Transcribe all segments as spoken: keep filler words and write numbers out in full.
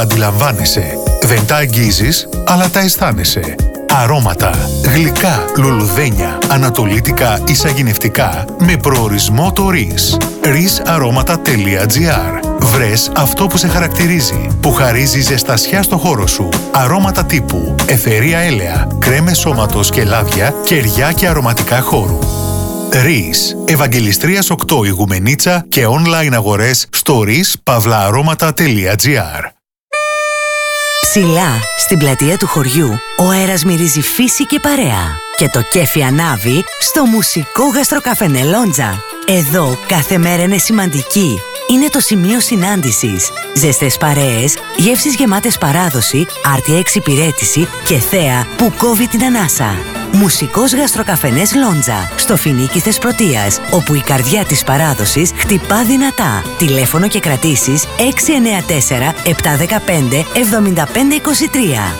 Αντιλαμβάνεσαι. Δεν τα αγγίζεις, αλλά τα αισθάνεσαι. Αρώματα, γλυκά, λουλουδένια, ανατολίτικα, εισαγηνευτικά, με προορισμό το ρις. ρις αρώματα τελεία τζι άρ. Βρες αυτό που σε χαρακτηρίζει, που χαρίζει ζεστασιά στο χώρο σου. Αρώματα τύπου αιθερία έλαια, κρέμες σώματος και λάδια, κεριά και αρωματικά χώρου. ρις. Ευαγγελιστρίας οκτώ Ιγουμενίτσα και online αγορές στο ρις παύλα αρώματα τελεία τζι άρ. Ψηλά, στην πλατεία του χωριού, ο αέρας μυρίζει φύση και παρέα. Και το κέφι ανάβει στο μουσικό γαστροκαφενέ Λόντζα. Εδώ κάθε μέρα είναι σημαντική. Είναι το σημείο συνάντησης. Ζεστές παρέες, γεύσεις γεμάτες παράδοση, άρτια εξυπηρέτηση και θέα που κόβει την ανάσα. Μουσικός γαστροκαφενές Λόντζα, στο Φοινίκι Θεσπρωτείας, όπου η καρδιά της παράδοσης χτυπά δυνατά. Τηλέφωνο και κρατήσεις έξι εννιά τέσσερα επτά ένα πέντε εβδομήντα πέντε είκοσι τρία.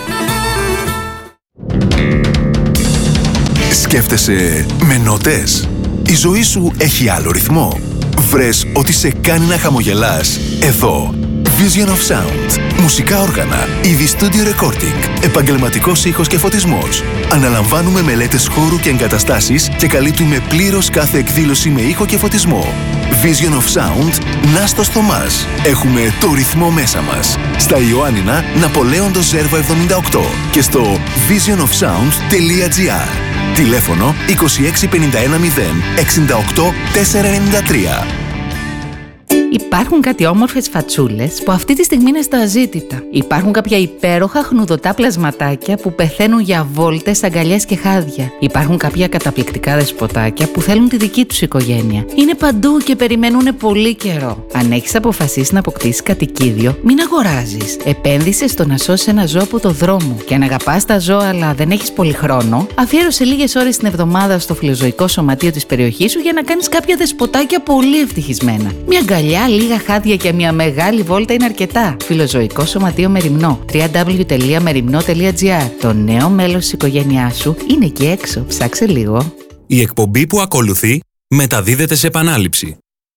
Σκέφτεσαι με νότες. Η ζωή σου έχει άλλο ρυθμό. Βρες ότι σε κάνει να χαμογελάς εδώ. Vision of Sound. Μουσικά όργανα, είδη studio recording, επαγγελματικός ήχος και φωτισμός. Αναλαμβάνουμε μελέτες χώρου και εγκαταστάσεις και καλύπτουμε πλήρως κάθε εκδήλωση με ήχο και φωτισμό. Vision of Sound, Νάστος Θωμάς. Έχουμε το ρυθμό μέσα μας. Στα Ιωάννινα, Ναπολέοντος Ζέρβα εβδομήντα οκτώ και στο vision of sound τελεία τζι άρ. Τηλέφωνο είκοσι έξι πενήντα ένα μηδέν εξήντα οκτώ τετρακόσια ενενήντα τρία. Υπάρχουν κάτι όμορφες φατσούλες που αυτή τη στιγμή είναι στα αζήτητα. Υπάρχουν κάποια υπέροχα χνουδωτά πλασματάκια που πεθαίνουν για βόλτες, αγκαλιές και χάδια. Υπάρχουν κάποια καταπληκτικά δεσποτάκια που θέλουν τη δική τους οικογένεια. Είναι παντού και περιμένουν πολύ καιρό. Αν έχεις αποφασίσει να αποκτήσεις κατοικίδιο, μην αγοράζεις. Επένδυσε στο να σώσεις ένα ζώο από το δρόμο. Και αν αγαπάς τα ζώα αλλά δεν έχεις πολύ χρόνο, αφιέρωσε λίγες ώρες την εβδομάδα στο φιλοζωικό σωματείο της περιοχής σου για να κάνεις κάποια δεσποτάκια πολύ ευτυχισμένα. Μια αγκαλιά, λίγα χάδια και μια μεγάλη βόλτα είναι αρκετά. Φιλοζωικό Σωματείο Μεριμνό. double-u double-u double-u τελεία μεριμνό τελεία τζι άρ. Το νέο μέλος της οικογένειάς σου είναι εκεί έξω. Ψάξε λίγο. Η εκπομπή που ακολουθεί μεταδίδεται σε επανάληψη.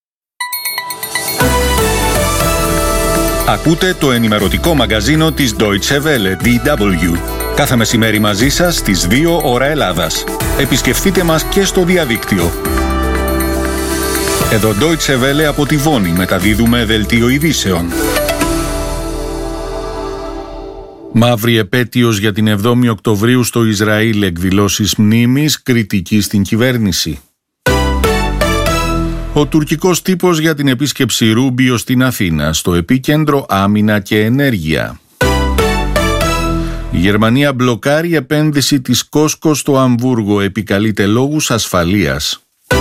Ακούτε το ενημερωτικό μαγκαζίνο της Deutsche Welle, ντι ντάμπλιου. Κάθε μεσημέρι μαζί σας στις δύο ώρα Ελλάδας. Επισκεφτείτε μας και στο διαδίκτυο. Εδώ Deutsche Welle από τη Βόνη μεταδίδουμε δελτίο ειδήσεων. Μαύρη επέτειος για την εβδόμη Οκτωβρίου στο Ισραήλ, εκδηλώσεις μνήμης, κριτική στην κυβέρνηση. Ο τουρκικός τύπος για την επίσκεψη Ρούμπιο στην Αθήνα, στο επίκεντρο άμυνα και ενέργεια. Η Γερμανία μπλοκάρει επένδυση της Κόσκο στο Αμβούργο, επικαλείται λόγους ασφαλείας.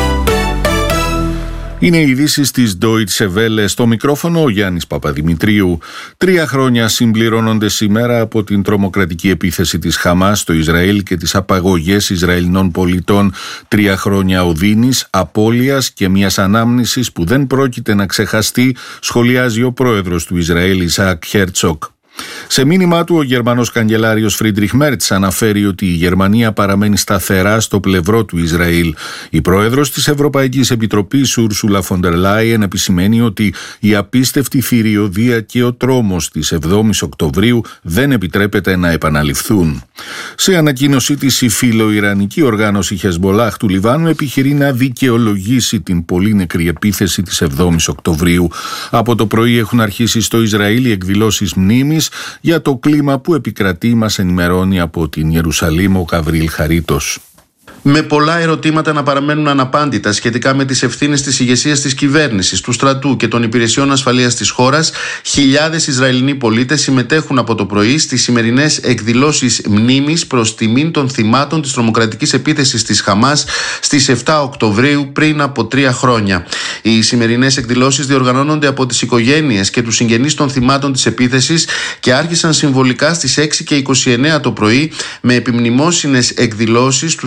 Είναι οι ειδήσεις της Deutsche Welle, στο μικρόφωνο ο Γιάννης Παπαδημητρίου. Τρία χρόνια συμπληρώνονται σήμερα από την τρομοκρατική επίθεση της Χαμάς στο Ισραήλ και τις απαγωγές Ισραηλινών πολιτών. Τρία χρόνια οδύνης, απώλειας και μιας ανάμνησης που δεν πρόκειται να ξεχαστεί, σχολιάζει ο πρόεδρος του Ισραήλ Ισαάκ Χέρτσοκ. Σε μήνυμά του, ο Γερμανός καγκελάριος Φρίντριχ Μέρτς αναφέρει ότι η Γερμανία παραμένει σταθερά στο πλευρό του Ισραήλ. Η πρόεδρος της Ευρωπαϊκής Επιτροπής, Ούρσουλα φον ντερ Λάιεν, επισημαίνει ότι η απίστευτη θηριωδία και ο τρόμος της εβδόμης Οκτωβρίου δεν επιτρέπεται να επαναληφθούν. Σε ανακοίνωσή της, η φιλοϊρανική οργάνωση Χεσμολάχ του Λιβάνου επιχειρεί να δικαιολογήσει την πολύ νεκρή επίθεση της εβδόμης Οκτωβρίου. Από το πρωί έχουν αρχίσει στο Ισραήλ οι εκδηλώσεις μνήμης για το κλίμα που επικρατεί, μας ενημερώνει από την Ιερουσαλήμ ο Γαβρίλ Χαρίτος. Με πολλά ερωτήματα να παραμένουν αναπάντητα σχετικά με τις ευθύνες της ηγεσίας της κυβέρνησης, του στρατού και των υπηρεσιών ασφαλείας της χώρας, χιλιάδες Ισραηλινοί πολίτες συμμετέχουν από το πρωί στις σημερινές εκδηλώσεις μνήμης προς τιμήν των θυμάτων της τρομοκρατικής επίθεσης της Χαμάς στις επτά Οκτωβρίου πριν από τρία χρόνια. Οι σημερινές εκδηλώσεις διοργανώνονται από τις οικογένειες και τους συγγενείς των θυμάτων της επίθεσης και άρχισαν συμβολικά στις έξι και είκοσι εννέα το πρωί με επιμνημόσυνες εκδηλώσεις, τους οικισμούς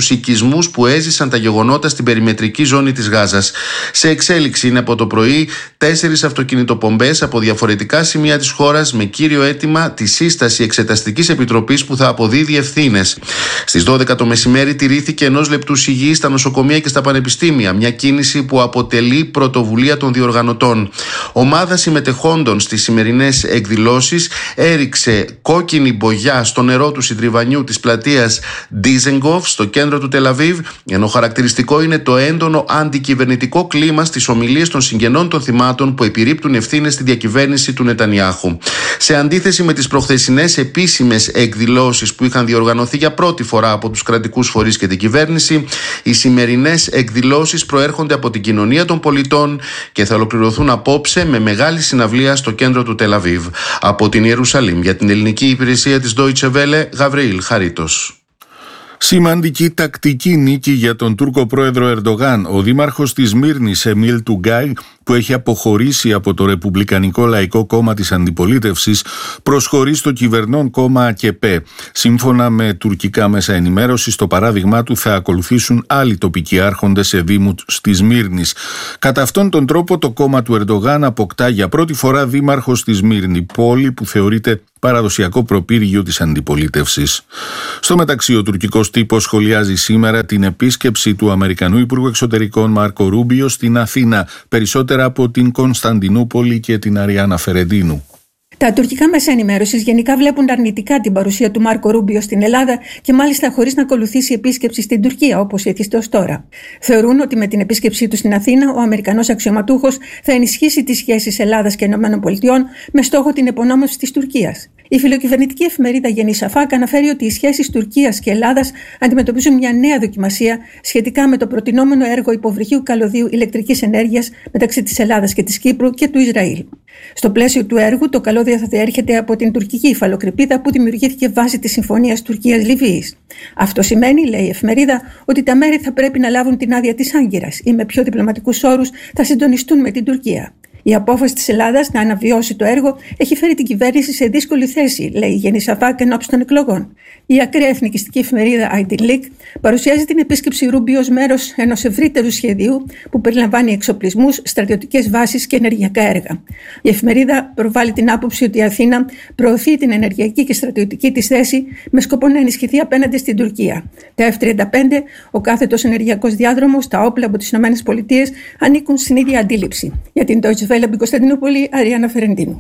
τραυματισμούς που έζησαν τα γεγονότα στην περιμετρική ζώνη της Γάζας. Σε εξέλιξη είναι από το πρωί τέσσερις αυτοκινητοπομπές από διαφορετικά σημεία της χώρας, με κύριο αίτημα τη σύσταση εξεταστικής επιτροπής που θα αποδίδει ευθύνες. Στις δώδεκα το μεσημέρι τηρήθηκε ενός λεπτού σιγή στα νοσοκομεία και στα πανεπιστήμια, μια κίνηση που αποτελεί πρωτοβουλία των διοργανωτών. Ομάδα συμμετεχόντων στις σημερινές εκδηλώσεις έριξε κόκκινη μπογιά στο νερό του συντριβανιού της πλατείας Ντίζενγκοφ στο κέντρο του Τελαβίβ, ενώ χαρακτηριστικό είναι το έντονο αντικυβερνητικό κλίμα στις ομιλίες των συγγενών των θυμάτων που επιρρύπτουν ευθύνες στη διακυβέρνηση του Νετανιάχου. Σε αντίθεση με τις προχθεσινές επίσημες εκδηλώσεις που είχαν διοργανωθεί για πρώτη φορά από τους κρατικούς φορείς και την κυβέρνηση, οι σημερινές εκδηλώσεις προέρχονται από την κοινωνία των πολιτών και θα ολοκληρωθούν απόψε με μεγάλη συναυλία στο κέντρο του Τελαβίβ. Από την Ιερουσαλήμ για την ελληνική υπηρεσία της Deutsche Welle, Γαβριήλ Χαρίτος. Σημαντική τακτική νίκη για τον Τούρκο πρόεδρο Ερντογάν. Ο δήμαρχος της Σμύρνης, Εμίλ Τουγκάι, που έχει αποχωρήσει από το Ρεπουμπλικανικό Λαϊκό Κόμμα της Αντιπολίτευσης, προσχωρεί στο κυβερνών κόμμα ΑΚΕΠΕ. Σύμφωνα με τουρκικά μέσα ενημέρωσης, το παράδειγμά του θα ακολουθήσουν άλλοι τοπικοί άρχοντες σε δήμους της Σμύρνης. Κατά αυτόν τον τρόπο, το κόμμα του Ερντογάν αποκτά για πρώτη φορά δήμαρχο στη Σμύρνη, πόλη που θεωρείται παραδοσιακό προπύργιο της αντιπολίτευσης. Στο μεταξύ, ο τουρκικός τύπος σχολιάζει σήμερα την επίσκεψη του Αμερικανού Υπουργού Εξωτερικών Μάρκο Ρούμπιο στην Αθήνα, περισσότερα από την Κωνσταντινούπολη και την Αριάννα Φερεντίνου. Τα τουρκικά μέσα ενημέρωσης γενικά βλέπουν αρνητικά την παρουσία του Μάρκο Ρούμπιο στην Ελλάδα και μάλιστα χωρίς να ακολουθήσει επίσκεψη στην Τουρκία, όπως ήθιστε ως τώρα. Θεωρούν ότι με την επίσκεψή του στην Αθήνα, ο Αμερικανός αξιωματούχος θα ενισχύσει τις σχέσεις Ελλάδας και ΗΠΑ με στόχο την επωνόμευση της Τουρκίας. Η φιλοκυβερνητική εφημερίδα Γέννη Σαφάκ αναφέρει ότι οι σχέσεις Τουρκίας και Ελλάδας αντιμετωπίζουν μια νέα δοκιμασία σχετικά με το προτινόμενο έργο υποβρυχίου καλωδίου ηλεκτρικής ενέργειας μεταξύ της Ελλάδας και της Κύπρου και του Ισραήλ. Στο πλαίσιο του έργου, το καλώδιο θα διέρχεται από την τουρκική υφαλοκρηπίδα που δημιουργήθηκε βάσει της Συμφωνίας Τουρκίας-Λιβύης. Αυτό σημαίνει, λέει η εφημερίδα, ότι τα μέρη θα πρέπει να λάβουν την άδεια της Άγκυρας ή με πιο διπλωματικούς όρους θα συντονιστούν με την Τουρκία. Η απόφαση της Ελλάδας να αναβιώσει το έργο έχει φέρει την κυβέρνηση σε δύσκολη θέση, λέει η Γέννη Σαφάκ ενόψει των εκλογών. Η ακραία εθνικιστική εφημερίδα άι ντι Leak παρουσιάζει την επίσκεψη Ρούμπιο ως μέρος ενός ευρύτερου σχεδίου που περιλαμβάνει εξοπλισμούς, στρατιωτικές βάσεις και ενεργειακά έργα. Η εφημερίδα προβάλλει την άποψη ότι η Αθήνα προωθεί την ενεργειακή και στρατιωτική της θέση με σκοπό να ενισχυθεί απέναντι στην Τουρκία. Τα εφ τριάντα πέντε, ο κάθετος ενεργειακός διάδρομος, τα όπλα από τις ΗΠΑ ανήκουν στην ίδια αντίληψη. Για την Deutsche Welle από την Κωνσταντινούπολη, Αριάννα Φερεντίνου.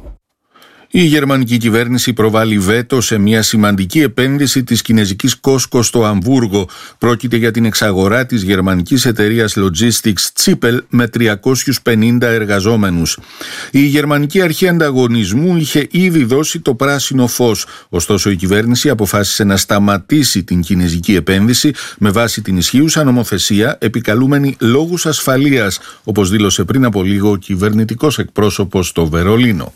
Η γερμανική κυβέρνηση προβάλλει βέτο σε μια σημαντική επένδυση της κινεζικής Costco στο Αμβούργο. Πρόκειται για την εξαγορά της γερμανικής εταιρείας Logistics Zippel με τριακόσιους πενήντα εργαζόμενους. Η γερμανική αρχή ανταγωνισμού είχε ήδη δώσει το πράσινο φως. Ωστόσο, η κυβέρνηση αποφάσισε να σταματήσει την κινεζική επένδυση με βάση την ισχύουσα νομοθεσία, επικαλούμενη λόγους ασφαλείας, όπως δήλωσε πριν από λίγο ο κυβερνητικός εκπρόσωπος στο Βερολίνο.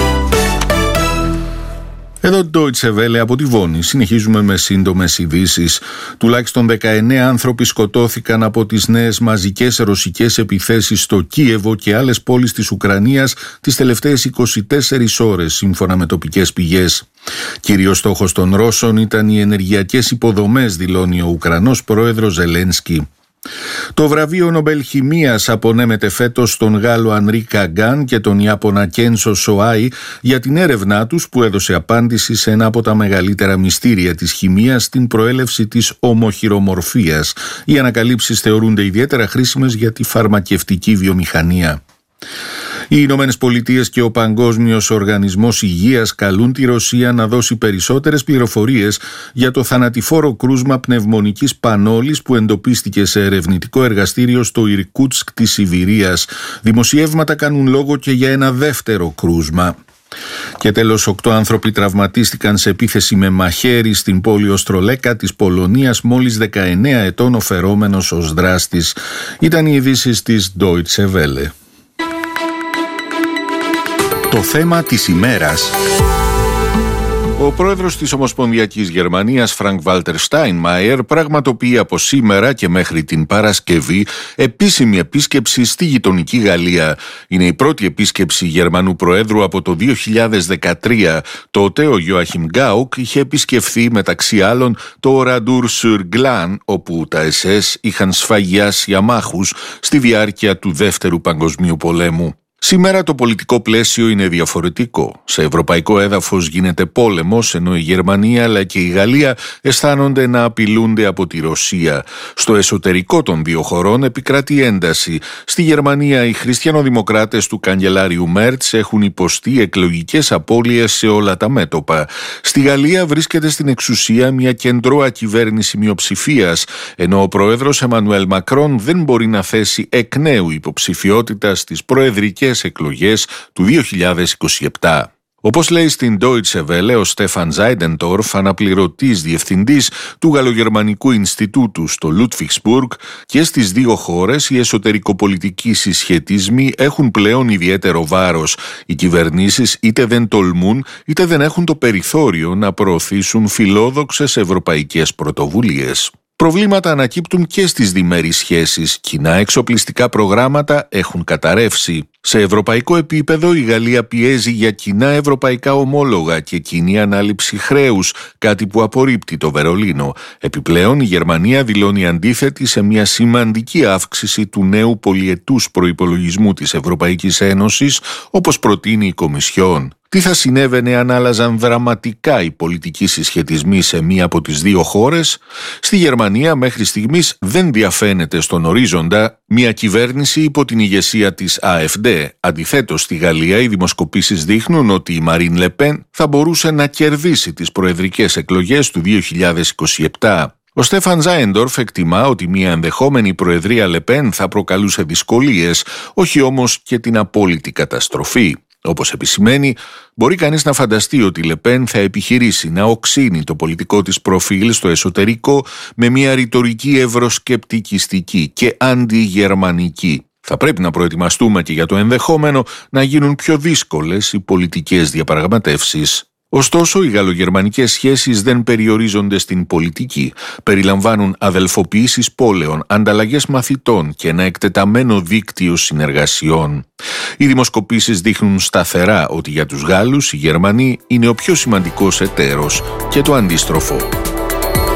Εδώ Deutsche Welle από τη Βόνη. Συνεχίζουμε με σύντομες ειδήσεις. Τουλάχιστον δεκαεννέα άνθρωποι σκοτώθηκαν από τις νέες μαζικές ρωσικές επιθέσεις στο Κίεβο και άλλες πόλεις της Ουκρανίας τις τελευταίες είκοσι τέσσερις ώρες, σύμφωνα με τοπικές πηγές. Κύριος στόχος των Ρώσων ήταν οι ενεργειακές υποδομές, δηλώνει ο Ουκρανός πρόεδρος Ζελένσκι. Το βραβείο Νομπέλ Χημείας απονέμεται φέτος στον Γάλλο Ανρί Καγκάν και τον Ιάπωνα Κένσο Σοάι για την έρευνά τους που έδωσε απάντηση σε ένα από τα μεγαλύτερα μυστήρια της χημείας, στην προέλευση της ομοχειρομορφίας. Οι ανακαλύψεις θεωρούνται ιδιαίτερα χρήσιμες για τη φαρμακευτική βιομηχανία. Οι Ηνωμένες Πολιτείες και ο Παγκόσμιος Οργανισμός Υγείας καλούν τη Ρωσία να δώσει περισσότερες πληροφορίες για το θανατηφόρο κρούσμα πνευμονικής πανόλης που εντοπίστηκε σε ερευνητικό εργαστήριο στο Ιρκούτσκ της Σιβηρίας. Δημοσιεύματα κάνουν λόγο και για ένα δεύτερο κρούσμα. Και τέλος, οκτώ άνθρωποι τραυματίστηκαν σε επίθεση με μαχαίρι στην πόλη Οστρολέκα της Πολωνίας, μόλις δεκαεννέα ετών ο φερόμενος ως δράστης. Ήταν οι ειδήσεις της Deutsche Welle. Το θέμα της ημέρας. Ο πρόεδρος της Ομοσπονδιακής Γερμανίας, Φρανκ Βάλτερ Στάινμαϊερ, πραγματοποιεί από σήμερα και μέχρι την Παρασκευή επίσημη επίσκεψη στη γειτονική Γαλλία. Είναι η πρώτη επίσκεψη Γερμανού Προέδρου από το δύο χιλιάδες δεκατρία. Τότε ο Γιόαχιμ Γκάουκ είχε επισκεφθεί μεταξύ άλλων το Oradour-sur-Glane, όπου τα ες ες είχαν σφαγιάσει αμάχους στη διάρκεια του Δεύτερου Παγκοσμίου Πολέμου. Σήμερα το πολιτικό πλαίσιο είναι διαφορετικό. Σε ευρωπαϊκό έδαφος γίνεται πόλεμος, ενώ η Γερμανία αλλά και η Γαλλία αισθάνονται να απειλούνται από τη Ρωσία. Στο εσωτερικό των δύο χωρών επικρατεί ένταση. Στη Γερμανία οι χριστιανοδημοκράτες του καγκελάριου Μέρτς έχουν υποστεί εκλογικές απώλειες σε όλα τα μέτωπα. Στη Γαλλία βρίσκεται στην εξουσία μια κεντρώα κυβέρνηση μειοψηφίας, ενώ ο πρόεδρος Εμμανουέλ Μακρόν δεν μπορεί να θέσει εκ νέου υποψηφιότητα στις προεδρικές εκλογές του δύο χιλιάδες είκοσι επτά. Όπως λέει στην Deutsche Welle ο Στέφαν Ζάιντεντορφ, αναπληρωτής διευθυντής του Γαλλογερμανικού Ινστιτούτου στο Λούτβιχσμπουργκ, και στις δύο χώρες οι εσωτερικοπολιτικοί συσχετισμοί έχουν πλέον ιδιαίτερο βάρος. Οι κυβερνήσεις είτε δεν τολμούν είτε δεν έχουν το περιθώριο να προωθήσουν φιλόδοξες ευρωπαϊκές πρωτοβουλίες. Προβλήματα ανακύπτουν και στις διμερείς σχέσεις. Κοινά εξοπλιστικά προγράμματα έχουν καταρρεύσει. Σε ευρωπαϊκό επίπεδο η Γαλλία πιέζει για κοινά ευρωπαϊκά ομόλογα και κοινή ανάληψη χρέους, κάτι που απορρίπτει το Βερολίνο. Επιπλέον η Γερμανία δηλώνει αντίθετη σε μια σημαντική αύξηση του νέου πολυετούς προϋπολογισμού της Ευρωπαϊκής Ένωσης, όπως προτείνει η Κομισιόν. Τι θα συνέβαινε αν άλλαζαν δραματικά οι πολιτικοί συσχετισμοί σε μία από τις δύο χώρες? Στη Γερμανία μέχρι στιγμής δεν διαφαίνεται στον ορίζοντα μια κυβέρνηση υπό την ηγεσία της έι εφ ντι. Αντιθέτως, στη Γαλλία οι δημοσκοπήσεις δείχνουν ότι η Μαρίν Λεπέν θα μπορούσε να κερδίσει τις προεδρικές εκλογές του δύο χιλιάδες είκοσι επτά. Ο Στέφαν Ζάιντορφ εκτιμά ότι μια ενδεχόμενη προεδρία Λεπέν θα προκαλούσε δυσκολίες, όχι όμως και την απόλυτη καταστροφή. Όπως επισημαίνει, μπορεί κανείς να φανταστεί ότι η Λεπέν θα επιχειρήσει να οξύνει το πολιτικό της προφίλ στο εσωτερικό με μια ρητορική ευρωσκεπτικιστική και αντιγερμανική. Θα πρέπει να προετοιμαστούμε και για το ενδεχόμενο να γίνουν πιο δύσκολες οι πολιτικές διαπραγματεύσεις. Ωστόσο, οι γαλλογερμανικές σχέσεις δεν περιορίζονται στην πολιτική. Περιλαμβάνουν αδελφοποιήσεις πόλεων, ανταλλαγές μαθητών και ένα εκτεταμένο δίκτυο συνεργασιών. Οι δημοσκοπήσεις δείχνουν σταθερά ότι για τους Γάλλους οι Γερμανοί είναι ο πιο σημαντικός εταίρος και το αντίστροφο.